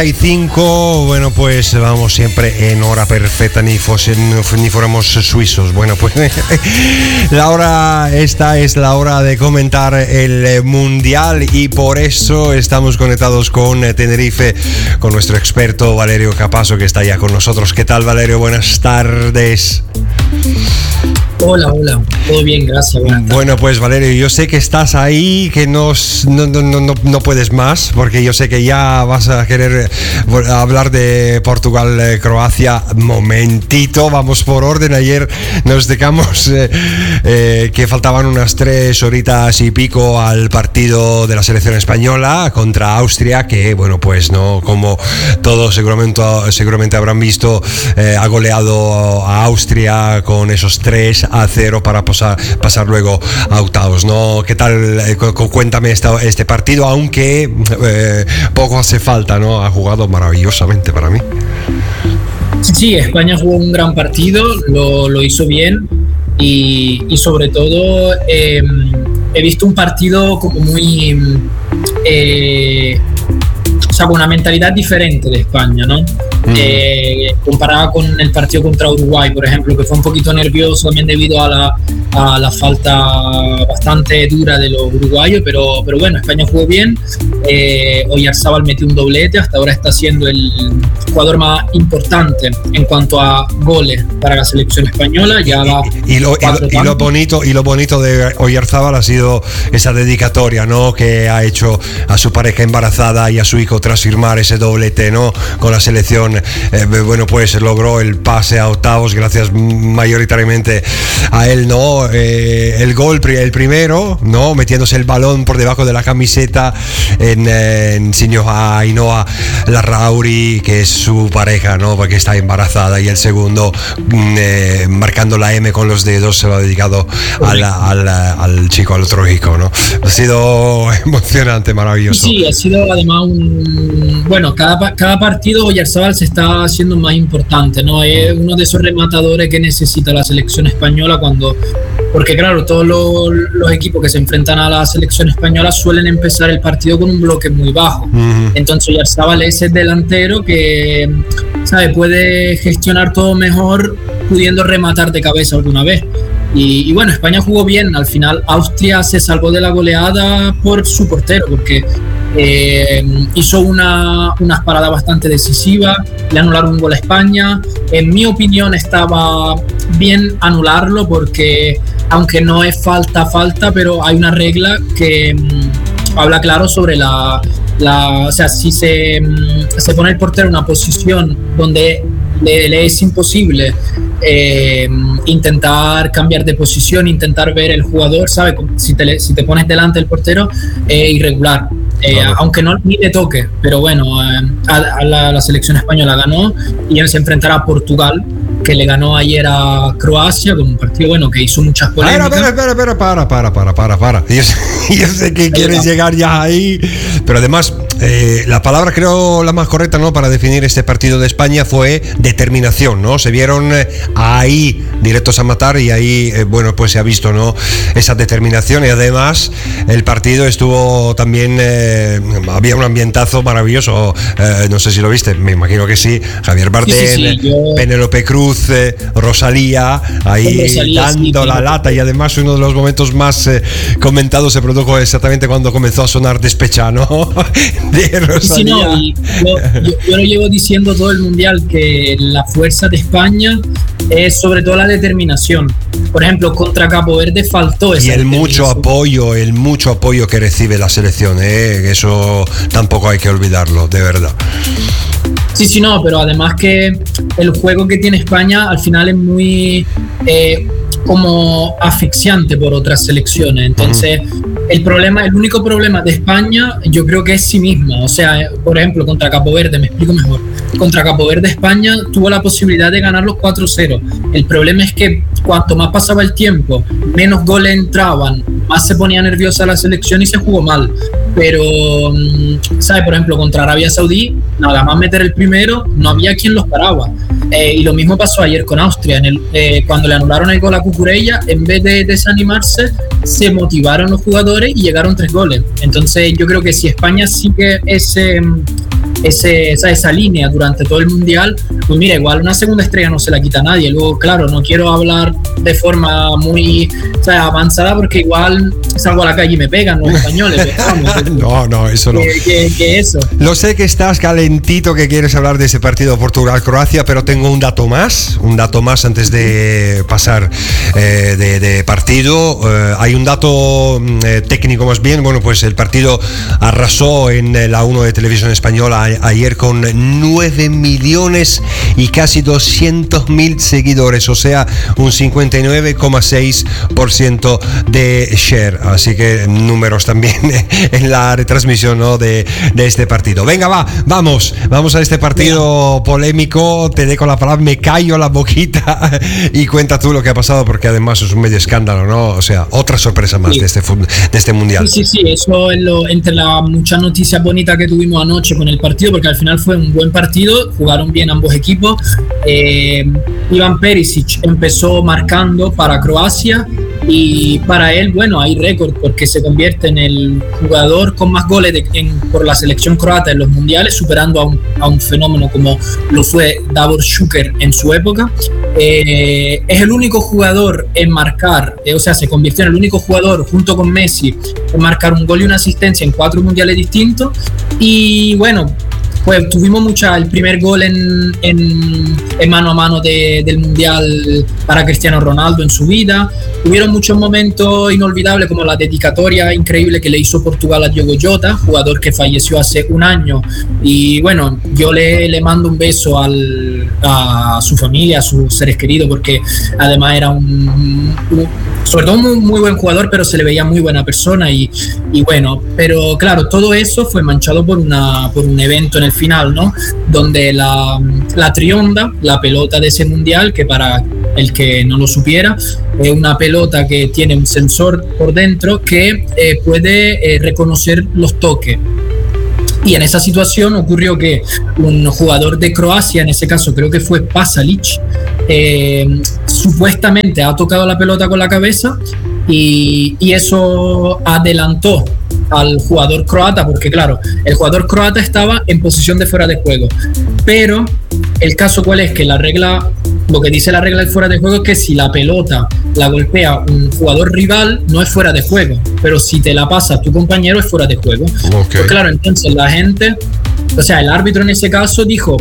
5, bueno, pues vamos siempre en hora perfecta, ni fuéramos suizos. Bueno, pues esta es la hora de comentar el Mundial y por eso estamos conectados con Tenerife, con nuestro experto Valerio Capasso, que está ya con nosotros. ¿Qué tal, Valerio? Buenas tardes. Hola, todo bien, gracias. Bueno, pues Valerio, yo sé que estás ahí, que no puedes más, porque yo sé que ya vas a querer hablar de Portugal-Croacia. Momentito, vamos por orden. Ayer nos dejamos que faltaban unas 3 horitas y pico al partido de la selección española contra Austria, que bueno, pues no, como todos seguramente habrán visto, ha goleado a Austria con esos 3-0 para pasar luego a octavos, ¿no? ¿Qué tal? Cuéntame este partido, aunque poco hace falta, ¿no? Ha jugado maravillosamente para mí. Sí, España jugó un gran partido, lo hizo bien y sobre todo he visto un partido como muy... con una mentalidad diferente de España, ¿no? Comparada con el partido contra Uruguay, por ejemplo, que fue un poquito nervioso también debido a la falta bastante dura de los uruguayos, pero bueno, España jugó bien. Oyarzábal metió un doblete, hasta ahora está siendo el jugador más importante en cuanto a goles para la selección española. Ya y lo bonito de Oyarzábal ha sido esa dedicatoria, ¿no? Que ha hecho a su pareja embarazada y a su hijo tras firmar ese doblete, ¿no? Con la selección. Bueno, pues logró el pase a octavos gracias mayoritariamente a él, ¿no? El gol, el primero, ¿no? Metiéndose el balón por debajo de la camiseta en signo a Ainhoa Larrauri, que es su pareja, ¿no? Porque está embarazada, y el segundo marcando la M con los dedos, se lo ha dedicado al chico, al otro hijo, ¿no? Ha sido emocionante, maravilloso. Sí, ha sido además bueno, cada partido Oyarzábal se está haciendo más importante, ¿no? Es uno de esos rematadores que necesita la selección española porque claro, todos los equipos que se enfrentan a la selección española suelen empezar el partido con un bloque muy bajo. Entonces Oyarzábal es el delantero que, ¿sabe?, puede gestionar todo mejor, pudiendo rematar de cabeza alguna vez. Y bueno, España jugó bien. Al final Austria se salvó de la goleada por su portero, porque hizo unas paradas bastante decisivas, le anularon un gol a España. En mi opinión estaba bien anularlo, porque aunque no es falta, pero hay una regla que habla claro sobre o sea, si se pone el portero en una posición donde le es imposible intentar cambiar de posición, intentar ver el jugador, ¿sabes? Si te pones delante del portero, irregular. Aunque no ni le toque, pero bueno, a la selección española ganó, y él se enfrentará a Portugal, que le ganó ayer a Croacia, con un partido bueno que hizo muchas polémicas. Para. Yo sé que quieres llegar ya ahí, pero además la palabra, creo, la más correcta, ¿no?, para definir este partido de España fue determinación, ¿no? Se vieron ahí directos a matar, y ahí, bueno, pues se ha visto, ¿no?, esa determinación. Y además el partido estuvo también, había un ambientazo maravilloso. No sé si lo viste, me imagino que sí. Javier Bardem, Penélope Cruz, Rosalía ahí dando la lata, y además uno de los momentos más comentados se produjo exactamente cuando comenzó a sonar Despecha, ¿no? De Rosalía. Sí, no, y yo lo llevo diciendo todo el mundial, que la fuerza de España es sobre todo la determinación. Por ejemplo, contra Cabo Verde faltó esa, y el mucho apoyo que recibe la selección, eso tampoco hay que olvidarlo, de verdad. Sí, no, pero además que el juego que tiene España al final es muy como asfixiante por otras selecciones. Entonces, el único problema de España, yo creo que es sí misma. O sea, por ejemplo, contra Cabo Verde, me explico mejor. Contra Cabo Verde, España tuvo la posibilidad de ganar los 4-0. El problema es que cuanto más pasaba el tiempo, menos goles entraban, más se ponía nerviosa la selección y se jugó mal. Pero, ¿sabes? Por ejemplo, contra Arabia Saudí, nada más meter el primero, no había quien los paraba. Y lo mismo pasó ayer con Austria. Cuando le anularon el gol a Cucurella, en vez de desanimarse, se motivaron los jugadores y llegaron 3 goles. Entonces yo creo que si España sigue esa línea durante todo el mundial, pues mira, igual una segunda estrella no se la quita a nadie. Luego, claro, no quiero hablar de forma muy avanzada porque igual salgo a la calle y me pegan los españoles. No, eso no. Que eso. Lo sé que estás calentito, que quieres hablar de ese partido Portugal-Croacia, pero tengo un dato más antes de pasar de partido. Hay un dato técnico más bien. Bueno, pues el partido arrasó en la 1 de Televisión Española ayer con 9 millones y casi 200.000 seguidores, o sea, un 59,6% de share. Así que números también en la retransmisión, ¿no?, de este partido. Venga, vamos a este partido polémico. Te dejo la palabra, me callo la boquita y cuenta tú lo que ha pasado, porque además es un medio escándalo, ¿no? O sea, otra sorpresa más de este mundial. Sí, eso entre las muchas noticias bonitas que tuvimos anoche con el partido, porque al final fue un buen partido, jugaron bien ambos equipos. Iván Perisic empezó marcando para Croacia y para él, bueno, hay récord porque se convierte en el jugador con más goles por la selección croata en los mundiales, superando a un fenómeno como lo fue Davor Šuker en su época. Es el único jugador en marcar, se convirtió en el único jugador junto con Messi en marcar un gol y una asistencia en 4 mundiales distintos. Y bueno, pues tuvimos el primer gol en mano a mano del Mundial para Cristiano Ronaldo en su vida. Hubieron muchos momentos inolvidables, como la dedicatoria increíble que le hizo Portugal a Diogo Jota, jugador que falleció hace un año. Y bueno, yo le mando un beso a su familia, a sus seres queridos, porque además era sobre todo un muy buen jugador, pero se le veía muy buena persona. Y bueno, pero claro, todo eso fue manchado por un evento en el final, ¿no? Donde la trionda, la pelota de ese mundial, que para el que no lo supiera, es una pelota que tiene un sensor por dentro que puede reconocer los toques. Y en esa situación ocurrió que un jugador de Croacia, en ese caso creo que fue Pasalic, supuestamente ha tocado la pelota con la cabeza y eso adelantó al jugador croata, porque claro, el jugador croata estaba en posición de fuera de juego, pero el caso cuál es, que lo que dice la regla del fuera de juego es que si la pelota la golpea un jugador rival no es fuera de juego, pero si te la pasa tu compañero es fuera de juego. Okay. Pues claro, entonces la gente, el árbitro en ese caso dijo,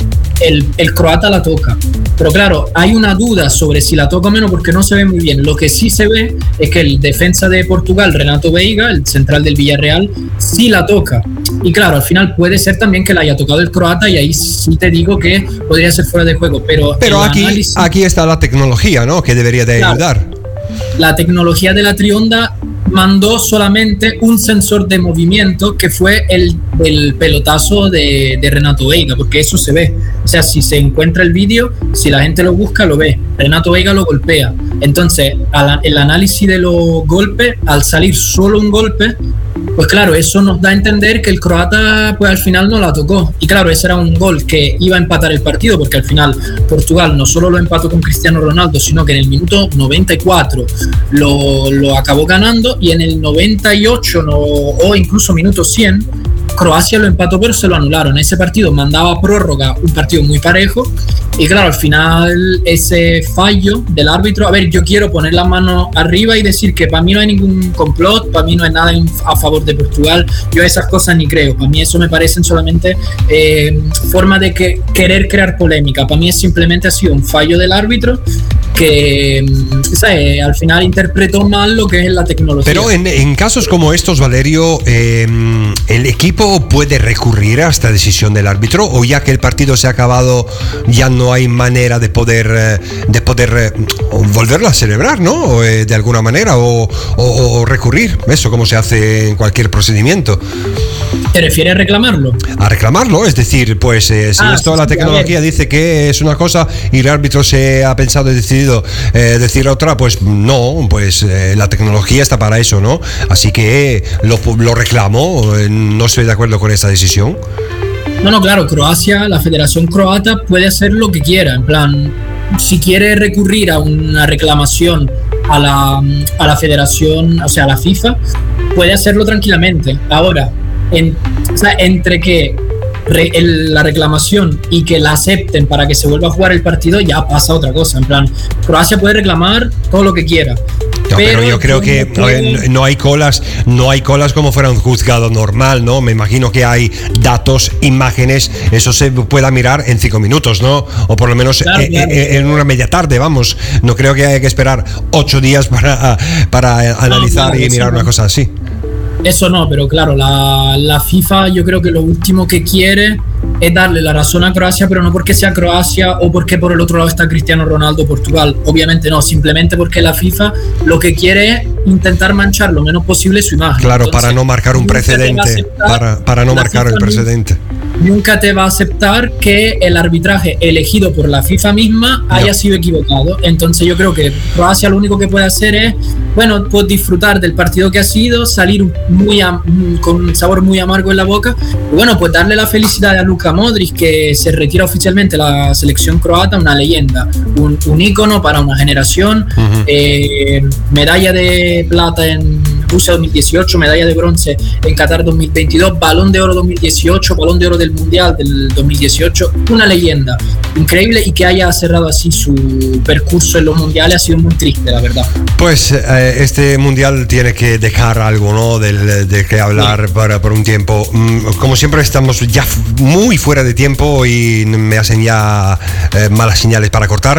el croata la toca, pero claro, hay una duda sobre si la toca o menos porque no se ve muy bien. Lo que sí se ve es que el defensa de Portugal, Renato Veiga, el central del Villarreal, sí la toca. Y claro, al final puede ser también que la haya tocado el croata, y ahí sí te digo que podría ser fuera de juego. Pero aquí está la tecnología, ¿no?, que debería de ayudar. La tecnología de la trionda mandó solamente un sensor de movimiento, que fue el pelotazo de Renato Veiga, porque eso se ve. O sea, si se encuentra el vídeo, si la gente lo busca, lo ve. Renato Veiga lo golpea. Entonces, el análisis de los golpes, al salir solo un golpe, pues claro, eso nos da a entender que el croata pues al final no la tocó. Y claro, ese era un gol que iba a empatar el partido, porque al final Portugal no solo lo empató con Cristiano Ronaldo, sino que en el minuto 94 lo acabó ganando, y en el 98 o incluso minuto 100 Croacia lo empató, pero se lo anularon. Ese partido mandaba a prórroga, un partido muy parejo, y claro, al final ese fallo del árbitro, yo quiero poner la mano arriba y decir que para mí no hay ningún complot, para mí no hay nada a favor de Portugal, yo esas cosas ni creo. Para mí eso me parecen solamente forma de querer crear polémica. Para mí simplemente ha sido un fallo del árbitro que al final interpretó mal lo que es la tecnología. Pero en casos como estos, Valerio, ¿el equipo puede recurrir a esta decisión del árbitro, o ya que el partido se ha acabado ya no hay manera de poder volverlo a celebrar, ¿no? De alguna manera, o recurrir, eso como se hace en cualquier procedimiento? ¿Te refieres a reclamarlo? A reclamarlo, es decir, pues si la tecnología dice que es una cosa y el árbitro se ha pensado y decidido decir otra, pues no, pues la tecnología está para eso, ¿no? Así que lo reclamo, no estoy de acuerdo con esta decisión. No, claro, Croacia, la Federación Croata puede hacer lo que quiera, en plan, si quiere recurrir a una reclamación a la Federación, o sea, a la FIFA, puede hacerlo tranquilamente. Ahora, entre que la reclamación y que la acepten para que se vuelva a jugar el partido, ya pasa otra cosa. En plan, Croacia puede reclamar todo lo que quiera. No, pero yo creo que no hay colas como fuera un juzgado normal, ¿no? Me imagino que hay datos, imágenes, eso se pueda mirar en 5 minutos, ¿no? O por lo menos claro. En una media tarde, vamos. No creo que haya que esperar 8 días para analizar y mirar una cosa así. Eso no, pero claro, la FIFA yo creo que lo último que quiere es darle la razón a Croacia, pero no porque sea Croacia o porque por el otro lado está Cristiano Ronaldo o Portugal, obviamente no, simplemente porque la FIFA lo que quiere es intentar manchar lo menos posible su imagen. Claro, entonces, para no marcar un precedente, para no marcar el precedente. Nunca te va a aceptar que el arbitraje elegido por la FIFA misma haya sido equivocado. Entonces yo creo que Croacia lo único que puede hacer es, bueno, pues disfrutar del partido que ha sido, salir con un sabor muy amargo en la boca, y bueno, pues darle la felicidad a Luka Modric, que se retira oficialmente la selección croata, una leyenda, un ícono para una generación, medalla de plata en Rusia 2018, medalla de bronce en Qatar 2022, balón de oro 2018, balón de oro del Mundial del 2018, una leyenda increíble, y que haya cerrado así su percurso en los mundiales ha sido muy triste, la verdad. Pues este mundial tiene que dejar algo, ¿no? De que hablar por un tiempo. Como siempre estamos ya muy fuera de tiempo y me hacen ya malas señales para cortar.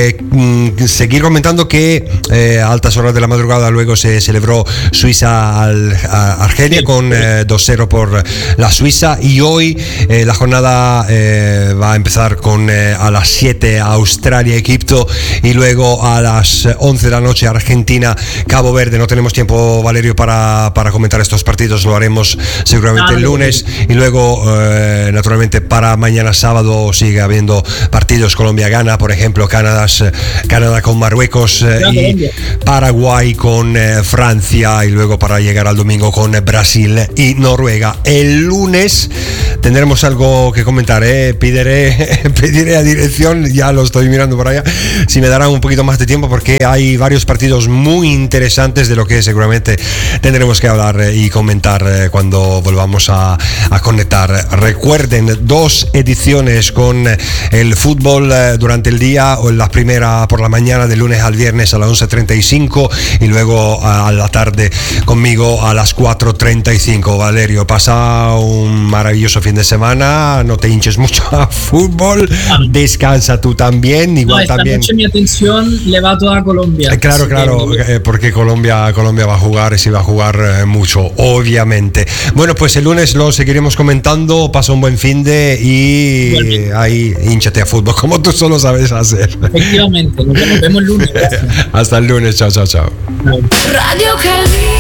Seguir comentando que a altas horas de la madrugada luego se celebró Suiza a Argelia con 2-0 por la Suiza, y hoy la jornada va a empezar con a las 7 Australia-Egipto, y luego a las 11 de la noche Argentina-Cabo Verde. No tenemos tiempo, Valerio, para comentar estos partidos, lo haremos seguramente el lunes, y luego naturalmente para mañana sábado sigue habiendo partidos. Colombia-Ghana, por ejemplo, Canadá con Marruecos, y Paraguay con Francia, y luego para llegar al domingo con Brasil y Noruega. El lunes tendremos algo que comentar, pediré a dirección, ya lo estoy mirando por allá, si me darán un poquito más de tiempo, porque hay varios partidos muy interesantes de lo que seguramente tendremos que hablar y comentar cuando volvamos a conectar. Recuerden, 2 ediciones con el fútbol durante el día, o la primera por la mañana de lunes al viernes a las 11:35, y luego a la tarde conmigo a las 4:35. Valerio, pasa un maravilloso fin de semana, no te hinches mucho a fútbol, descansa tú también, igual esta también. Noche mi atención le va toda a Colombia. Claro, porque Colombia va a jugar, y sí va a jugar mucho, obviamente. Bueno, pues el lunes lo seguiremos comentando. Pasa un buen fin de, y ahí hinchate a fútbol, como tú solo sabes hacer. Efectivamente, nos vemos el lunes. Gracias. Hasta el lunes, chao. Radio Caribe.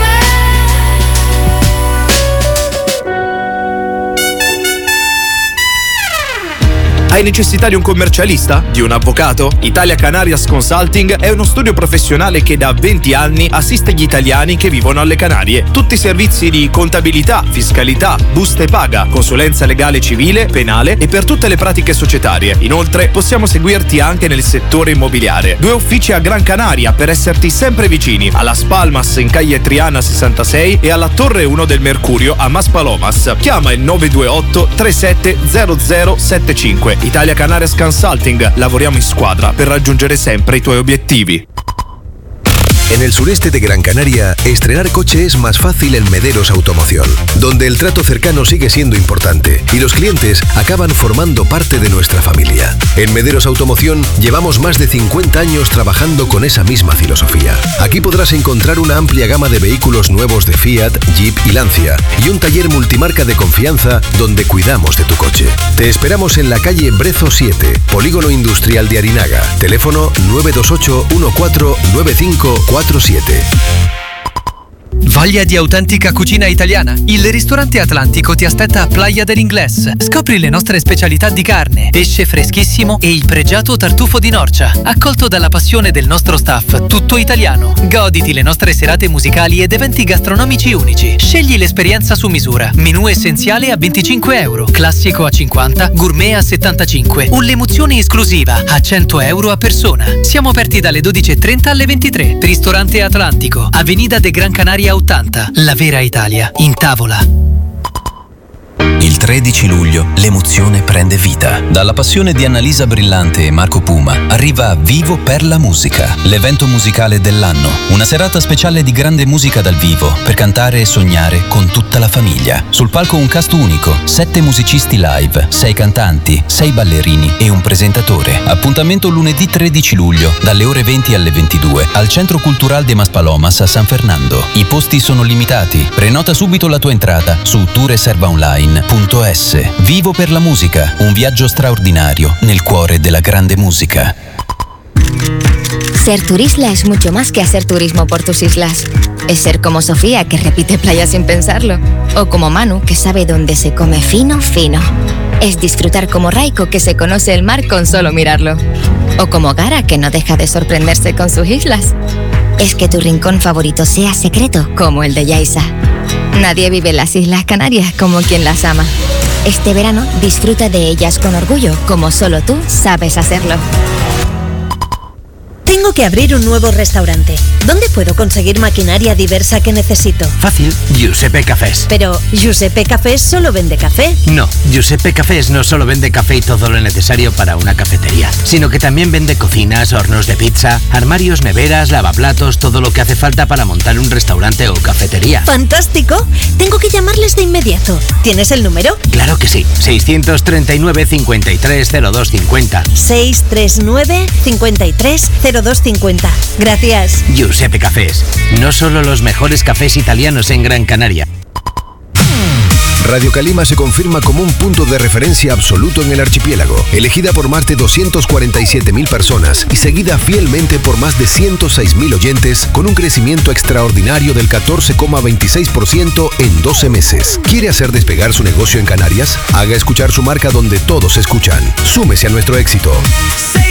Hai necessità di un commercialista? Di un avvocato? Italia Canarias Consulting è uno studio professionale che da 20 anni assiste gli italiani che vivono alle Canarie. Tutti i servizi di contabilità, fiscalità, buste paga, consulenza legale civile, penale e per tutte le pratiche societarie. Inoltre possiamo seguirti anche nel settore immobiliare. 2 uffici a Gran Canaria per esserti sempre vicini, a Las Palmas in Calle Triana 66 e alla Torre 1 del Mercurio a Maspalomas. Chiama il 928 37 0075. Italia Canarias Consulting, lavoriamo in squadra per raggiungere sempre i tuoi obiettivi. En el sureste de Gran Canaria, estrenar coche es más fácil en Mederos Automoción, donde el trato cercano sigue siendo importante y los clientes acaban formando parte de nuestra familia. En Mederos Automoción llevamos más de 50 años trabajando con esa misma filosofía. Aquí podrás encontrar una amplia gama de vehículos nuevos de Fiat, Jeep y Lancia, y un taller multimarca de confianza donde cuidamos de tu coche. Te esperamos en la calle Brezo 7, Polígono Industrial de Arinaga. Teléfono 928 149547. Voglia di autentica cucina italiana? Il ristorante Atlantico ti aspetta a Playa del Ingles. Scopri le nostre specialità di carne, pesce freschissimo e il pregiato tartufo di Norcia, accolto dalla passione del nostro staff, tutto italiano. Goditi le nostre serate musicali ed eventi gastronomici unici. Scegli l'esperienza su misura. Menù essenziale a €25, classico a €50, gourmet a €75, un'emozione esclusiva a €100 a persona. Siamo aperti dalle 12:30 alle 23. Ristorante Atlantico, Avenida de Gran Canaria 80, la vera Italia in tavola. Il 13 luglio l'emozione prende vita. Dalla passione di Annalisa Brillante e Marco Puma arriva Vivo per la musica, l'evento musicale dell'anno. Una serata speciale di grande musica dal vivo per cantare e sognare con tutta la famiglia. Sul palco un cast unico, 7 musicisti live, 6 cantanti, 6 ballerini e un presentatore. Appuntamento lunedì 13 luglio dalle ore 20 alle 22 al Centro Cultural de Maspalomas a San Fernando. I posti sono limitati. Prenota subito la tua entrata su toureservaonline.es. Vivo per la musica, un viaggio straordinario nel cuore della grande musica. Ser Turisla es mucho más que hacer turismo por tus islas. Es ser como Sofía, que repite playa sin pensarlo. O como Manu, que sabe dónde se come fino, fino. Es disfrutar como Raiko, que se conoce el mar con solo mirarlo. O como Gara, que no deja de sorprenderse con sus islas. Es que tu rincón favorito sea secreto, como el de Yaiza. Nadie vive en las Islas Canarias como quien las ama. Este verano disfruta de ellas con orgullo, como solo tú sabes hacerlo. Tengo que abrir un nuevo restaurante. ¿Dónde puedo conseguir maquinaria diversa que necesito? Fácil, Giuseppe Cafés. Pero, ¿Giuseppe Cafés solo vende café? No, Giuseppe Cafés no solo vende café y todo lo necesario para una cafetería, sino que también vende cocinas, hornos de pizza, armarios, neveras, lavaplatos, todo lo que hace falta para montar un restaurante o cafetería. ¡Fantástico! Tengo que llamarles de inmediato. ¿Tienes el número? Claro que sí, 639 53 0250. 639 53 0250. Gracias. Giuseppe Cafés, no solo los mejores cafés italianos en Gran Canaria. Radio Calima se confirma como un punto de referencia absoluto en el archipiélago, elegida por más de 247.000 personas y seguida fielmente por más de 106.000 oyentes, con un crecimiento extraordinario del 14,26% en 12 meses. ¿Quiere hacer despegar su negocio en Canarias? Haga escuchar su marca donde todos escuchan. Súmese a nuestro éxito.